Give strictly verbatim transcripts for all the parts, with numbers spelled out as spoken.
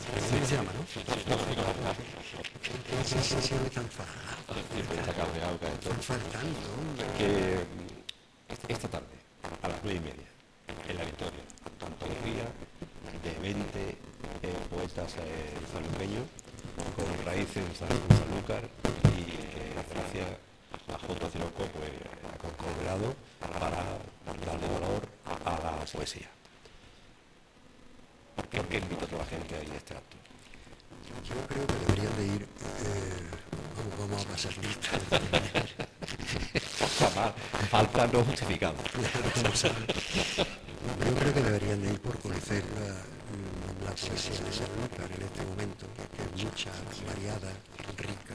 Así se llama, ¿no? No sé si se ve tan fajado. Siempre está cabreado, que esto. Están faltando, hombre. Que mm, esta tarde, a las nueve y media, en la Victoria, antología de veinte eh, poetas eh, sanluqueños con raíces en San, en Sanlúcar y que gracias a J. Ciroco pues ha congregado para darle valor a la poesía. ¿Por qué invita a toda la gente a ir a este acto? Yo creo que deberían de ir, eh, vamos, vamos a pasar lista. Jamás, falta no justificada. Yo creo que deberían de ir por conocer la, la poesía de Sanlúcar en este momento, que es mucha, variada, rica,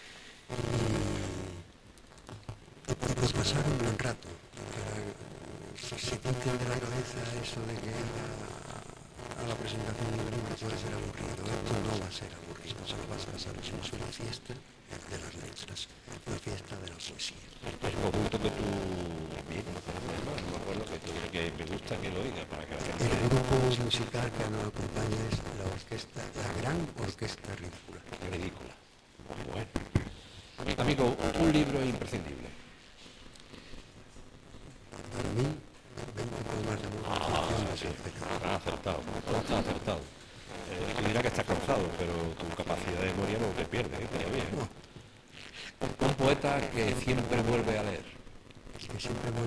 y, y por pasar un buen rato. Para, si se quiten de la cabeza eso de que a, a la presentación de un libro puede ser aburrido, esto no va a ser aburrido, se lo vas a pasar, es una fiesta de las letras, una fiesta de la poesía. El conjunto que tú mismo, no me acuerdo que, tú, que me gusta que lo oiga para que la gente... El grupo musical que nos acompaña es la orquesta, la Gran Orquesta Ridícula. Ridícula. Bueno. Amigo, un libro imprescindible. Para mí, veinte poemas de amor, Ah, de sí, Sergio. has acertado, has acertado. Eh, tú dirás que estás cansado, pero tu capacidad de memoria no te pierde, ¿eh? Todavía. No, Un poeta que siempre vuelve a leer. que siempre